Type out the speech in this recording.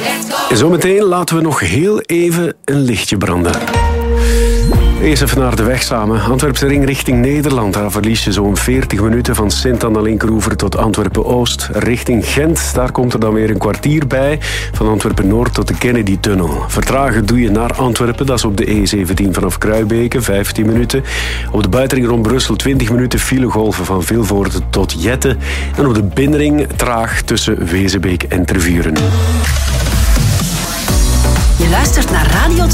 En zometeen laten we nog heel even een lichtje branden. Eerst even naar de weg samen. Antwerpse ring richting Nederland. Daar verlies je zo'n 40 minuten van Sint aan de linkeroever tot Antwerpen-Oost. Richting Gent, daar komt er dan weer een kwartier bij. Van Antwerpen-Noord tot de Kennedy-tunnel. Vertragen doe je naar Antwerpen, dat is op de E17 vanaf Kruibeke, 15 minuten. Op de buitenring rond Brussel 20 minuten filegolven van Vilvoorde tot Jette. En op de binnenring traag tussen Wezenbeek en Tervuren. Je luistert naar Radio 2.